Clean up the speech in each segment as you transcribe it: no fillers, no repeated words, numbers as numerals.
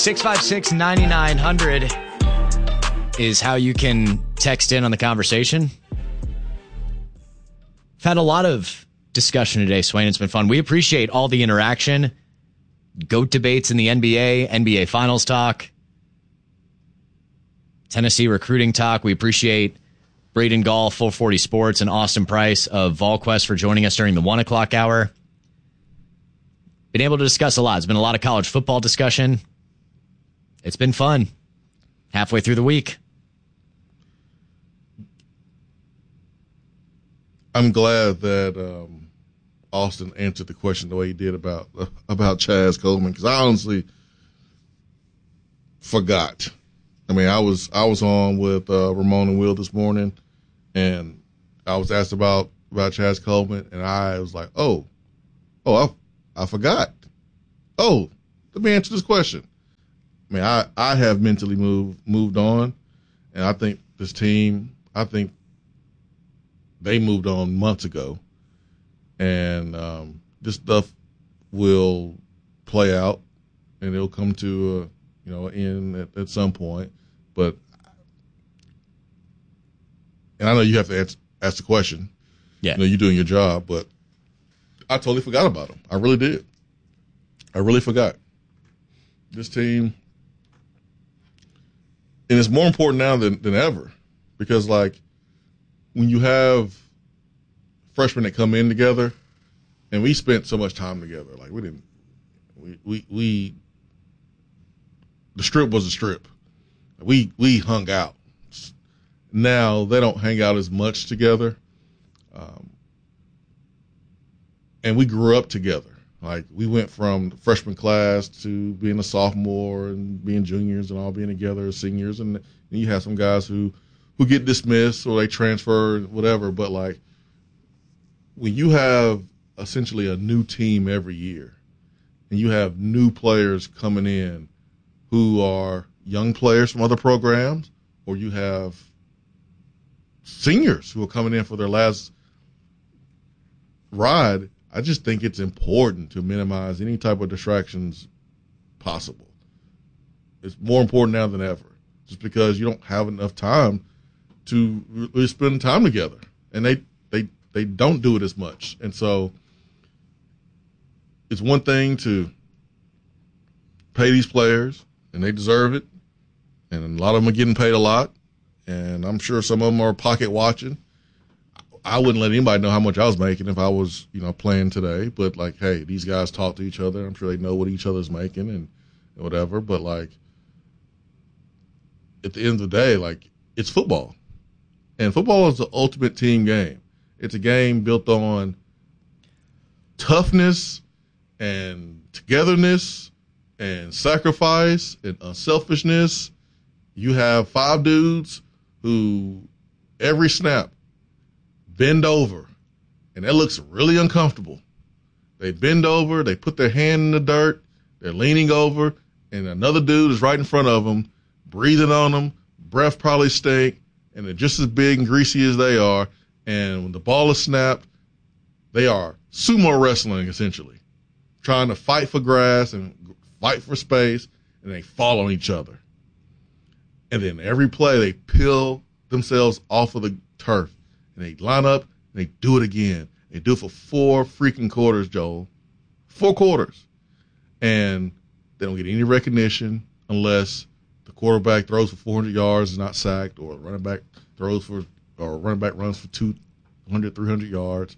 656-9900 is how you can text in on the conversation. I've had a lot of discussion today, Swain. It's been fun. We appreciate all the interaction. GOAT debates in the NBA, NBA Finals talk, Tennessee recruiting talk. We appreciate Braden Gall, 440 Sports, and Austin Price of VolQuest for joining us during the 1 o'clock hour. Been able to discuss a lot. It's been a lot of college football discussion. It's been fun. Halfway through the week. I'm glad that Austin answered the question the way he did about Chaz Coleman, because I honestly forgot. I mean, I was on with Ramon and Will this morning, and I was asked about Chaz Coleman, and I was like, I forgot. Oh, let me answer this question. I mean, I have mentally moved on, and I think this team, they moved on months ago, and this stuff will play out, and it'll come to an end at some point. But, and I know you have to ask the question. Yeah, you're doing your job, but I totally forgot about him. I really did. I really forgot. This team, and it's more important now than ever, because like when you have freshmen that come in together, and we spent so much time together, like the strip was a strip. We hung out. Now they don't hang out as much together, and we grew up together. Like we went from the freshman class to being a sophomore and being juniors and all being together as seniors, and you have some guys who get dismissed or they transfer, whatever. But like when you have essentially a new team every year, and you have new players coming in who are young players from other programs, or you have seniors who are coming in for their last ride, I just think it's important to minimize any type of distractions possible. It's more important now than ever, just because you don't have enough time to really spend time together, and they don't do it as much. And so it's one thing to pay these players, and they deserve it, and a lot of them are getting paid a lot, and I'm sure some of them are pocket watching. I wouldn't let anybody know how much I was making if I was, playing today. But like, hey, these guys talk to each other. I'm sure they know what each other's making and whatever. But like, at the end of the day, like, it's football, and football is the ultimate team game. It's a game built on toughness and togetherness and sacrifice and unselfishness. You have 5 dudes who every snap bend over, and that looks really uncomfortable. They bend over, they put their hand in the dirt, they're leaning over, and another dude is right in front of them, breathing on them, breath probably stink, and they're just as big and greasy as they are. And when the ball is snapped, they are sumo wrestling, essentially, trying to fight for grass and fight for space, and they fall on each other. And then every play, they peel themselves off of the turf, and they line up, and they do it again. They do it for 4 freaking quarters, Joel. 4 quarters. And they don't get any recognition unless the quarterback throws for 400 yards, is not sacked, or running back runs for 200, 300 yards.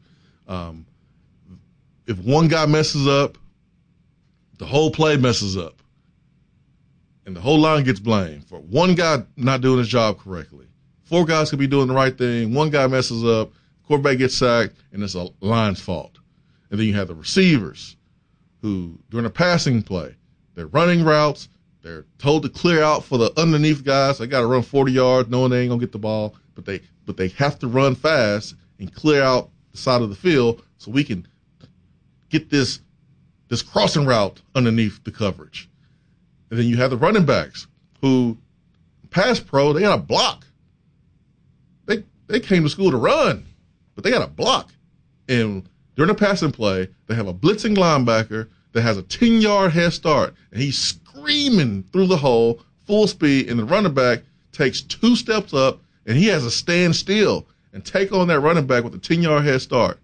If one guy messes up, the whole play messes up. And the whole line gets blamed for one guy not doing his job correctly. 4 guys could be doing the right thing. One guy messes up, quarterback gets sacked, and it's a line's fault. And then you have the receivers who, during a passing play, they're running routes. They're told to clear out for the underneath guys. They got to run 40 yards knowing they ain't going to get the ball. But they have to run fast and clear out the side of the field so we can get this crossing route underneath the coverage. And then you have the running backs who, pass pro, they got a block. They came to school to run, but they got a block. And during the passing play, they have a blitzing linebacker that has a 10-yard head start, and he's screaming through the hole, full speed, and the running back takes 2 steps up, and he has to stand still and take on that running back with a 10-yard head start.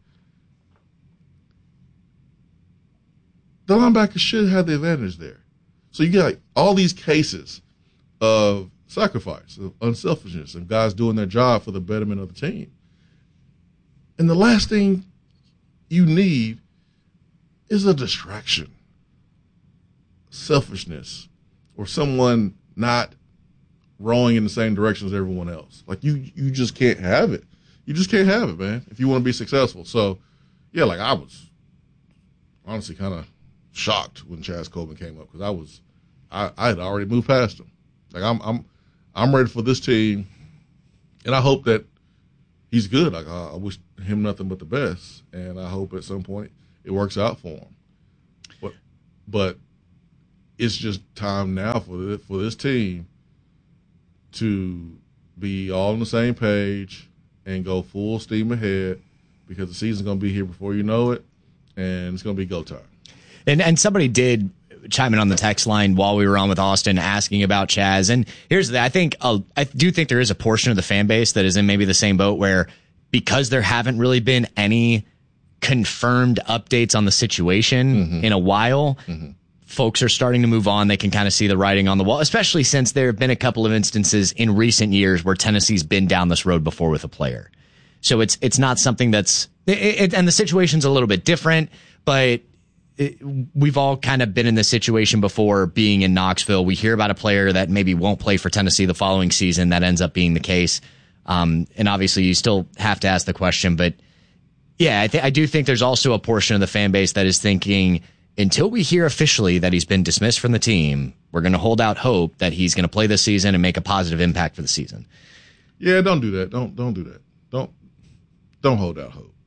The linebacker should have the advantage there. So you got all these cases of sacrifice, of unselfishness, and guys doing their job for the betterment of the team. And the last thing you need is a distraction, selfishness, or someone not rowing in the same direction as everyone else. Like, you just can't have it. You just can't have it, man, if you want to be successful. So, yeah, like, I was honestly kind of shocked when Chaz Coleman came up, because I had already moved past him. Like, I'm ready for this team, and I hope that he's good. Like, I wish him nothing but the best, and I hope at some point it works out for him. But it's just time now for this team to be all on the same page and go full steam ahead, because the season's going to be here before you know it, and it's going to be go time. And somebody did chime in on the text line while we were on with Austin asking about Chaz. And here's the thing. I do think there is a portion of the fan base that is in maybe the same boat, where because there haven't really been any confirmed updates on the situation in a while, folks are starting to move on. They can kind of see the writing on the wall, especially since there have been a couple of instances in recent years where Tennessee's been down this road before with a player. So it's not something that's and the situation's a little bit different, but we've all kind of been in this situation before, being in Knoxville. We hear about a player that maybe won't play for Tennessee the following season. That ends up being the case. And obviously you still have to ask the question, but yeah, I do think there's also a portion of the fan base that is thinking, until we hear officially that he's been dismissed from the team, we're going to hold out hope that he's going to play this season and make a positive impact for the season. Yeah, don't do that. Don't do that. Don't hold out hope.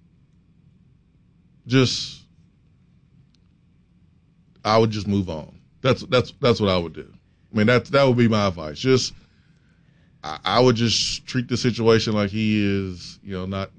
I would just move on. That's what I would do. I mean, that would be my advice. I would just treat the situation like he is, not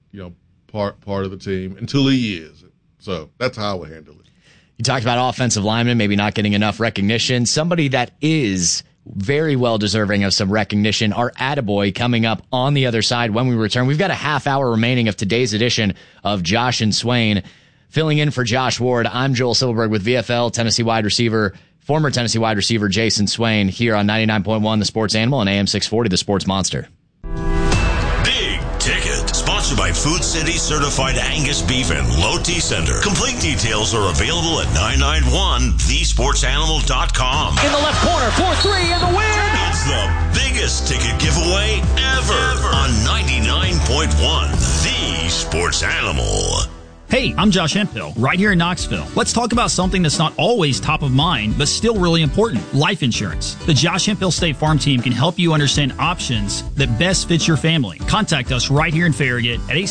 part of the team until he is. So that's how I would handle it. You talked about offensive linemen maybe not getting enough recognition. Somebody that is very well deserving of some recognition, our attaboy, coming up on the other side when we return. We've got a half hour remaining of today's edition of Josh and Swain. Filling in for Josh Ward, I'm Joel Silverberg with VFL former Tennessee wide receiver Jason Swain, here on 99.1 The Sports Animal and AM 640 The Sports Monster. Big Ticket, sponsored by Food City Certified Angus Beef and Low T Center. Complete details are available at 991thesportsanimal.com. In the left corner, 4-3, and the win! It's the biggest ticket giveaway ever on 99.1 The Sports Animal. Hey, I'm Josh Hemphill, right here in Knoxville. Let's talk about something that's not always top of mind, but still really important: life insurance. The Josh Hemphill State Farm team can help you understand options that best fit your family. Contact us right here in Farragut at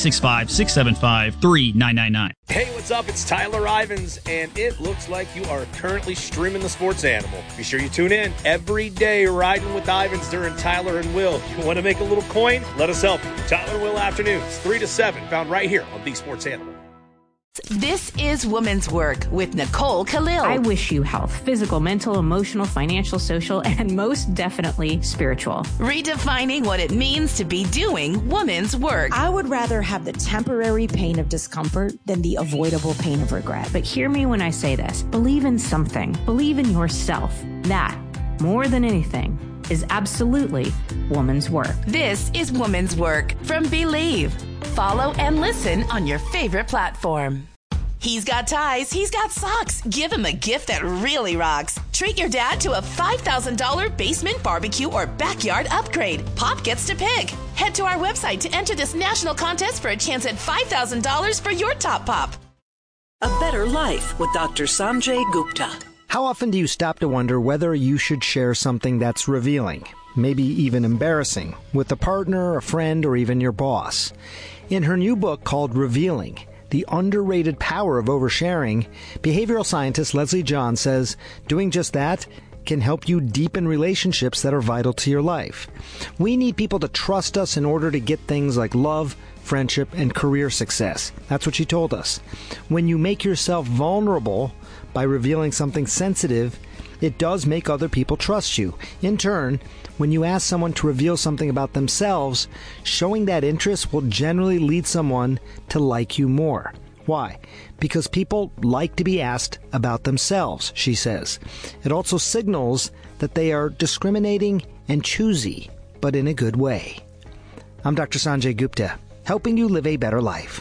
865-675-3999. Hey, what's up? It's Tyler Ivins, and it looks like you are currently streaming The Sports Animal. Be sure you tune in every day, riding with Ivins during Tyler and Will. You want to make a little coin? Let us help you. Tyler and Will afternoons, 3 to 7, found right here on The Sports Animal. This is Woman's Work with Nicole Khalil. I wish you health: physical, mental, emotional, financial, social, and most definitely spiritual. Redefining what it means to be doing woman's work. I would rather have the temporary pain of discomfort than the avoidable pain of regret. But hear me when I say this. Believe in something. Believe in yourself. That, more than anything, is absolutely woman's work. This is Woman's Work from Believe. Follow and listen on your favorite platform. He's got ties, he's got socks. Give him a gift that really rocks. Treat your dad to a $5,000 basement barbecue or backyard upgrade. Pop gets to pick. Head to our website to enter this national contest for a chance at $5,000 for your top pop. A Better Life with Dr. Sanjay Gupta. How often do you stop to wonder whether you should share something that's revealing, maybe even embarrassing, with a partner, a friend, or even your boss? In her new book called Revealing, The Underrated Power of Oversharing, behavioral scientist Leslie John says doing just that can help you deepen relationships that are vital to your life. We need people to trust us in order to get things like love, friendship, and career success. That's what she told us. When you make yourself vulnerable, By revealing something sensitive, it does make other people trust you. In turn, when you ask someone to reveal something about themselves, showing that interest will generally lead someone to like you more. Why? Because people like to be asked about themselves, she says. It also signals that they are discriminating and choosy, but in a good way. I'm Dr. Sanjay Gupta, helping you live a better life.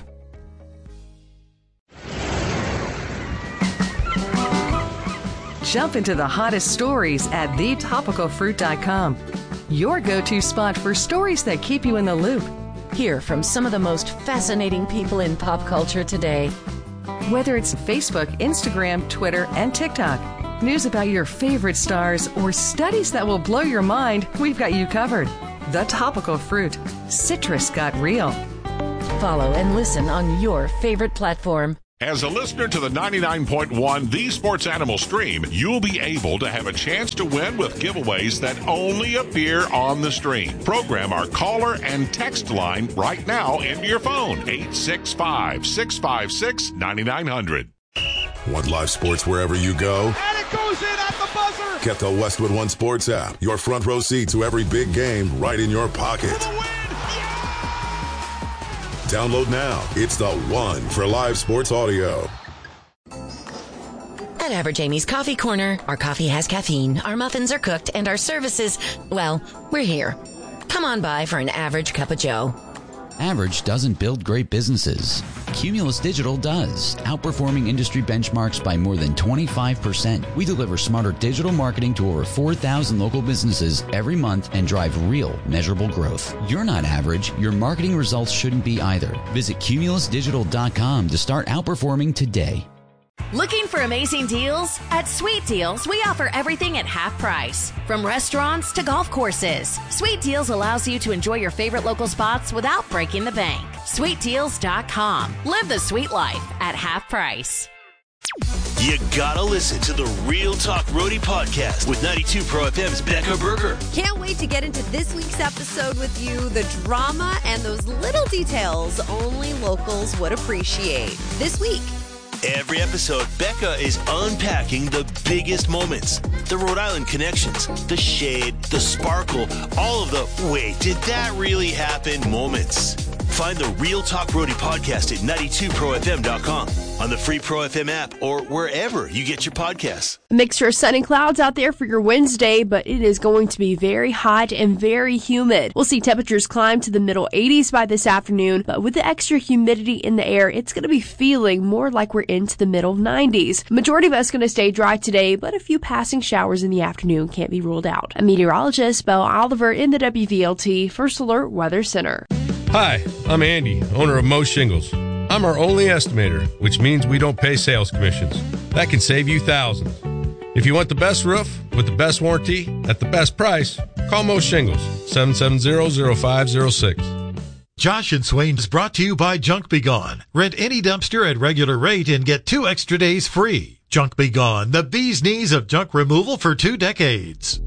Jump into the hottest stories at thetopicalfruit.com. Your go-to spot for stories that keep you in the loop. Hear from some of the most fascinating people in pop culture today. Whether it's Facebook, Instagram, Twitter, and TikTok, news about your favorite stars, or studies that will blow your mind, we've got you covered. The Topical Fruit. Citrus got real. Follow and listen on your favorite platform. As a listener to the 99.1 The Sports Animal stream, you'll be able to have a chance to win with giveaways that only appear on the stream. Program our caller and text line right now into your phone, 865-656-9900. Want live sports wherever you go? And it goes in at the buzzer! Get the Westwood One Sports app. Your front row seat to every big game right in your pocket. For the win! Download now. It's the one for live sports audio. At Average Amy's Coffee Corner, our coffee has caffeine, our muffins are cooked, and our services, well, we're here. Come on by for an average cup of joe. Average doesn't build great businesses. Cumulus Digital does, outperforming industry benchmarks by more than 25%. We deliver smarter digital marketing to over 4,000 local businesses every month and drive real, measurable growth. You're not average. Your marketing results shouldn't be either. Visit cumulusdigital.com to start outperforming today. Looking for amazing deals? At Sweet Deals, we offer everything at half price. From restaurants to golf courses, Sweet Deals allows you to enjoy your favorite local spots without breaking the bank. SweetDeals.com. Live the sweet life at half price. You gotta listen to the Real Talk Roadie podcast with 92 Pro FM's Becca Berger. Can't wait to get into this week's episode with you. The drama and those little details only locals would appreciate. This week, every episode, Becca is unpacking the biggest moments, the Rhode Island connections, the shade, the sparkle, all of the wait, did that really happen moments. Find the Real Talk Roadie podcast at 92profm.com, on the free Pro FM app, or wherever you get your podcasts. A mixture of sun and clouds out there for your Wednesday, but it is going to be very hot and very humid. We'll see temperatures climb to the middle 80s by this afternoon, but with the extra humidity in the air, it's going to be feeling more like we're into the middle 90s. Majority of us going to stay dry today, but a few passing showers in the afternoon can't be ruled out. A meteorologist, Belle Oliver, in the WVLT First Alert Weather Center. Hi, I'm Andy, owner of Mo Shingles. I'm our only estimator, which means we don't pay sales commissions. That can save you thousands. If you want the best roof with the best warranty at the best price, call Mo Shingles, 770-0506. Josh and Swain is brought to you by Junk Be Gone. Rent any dumpster at regular rate and get 2 extra days free. Junk Be Gone, the bee's knees of junk removal for 2 decades.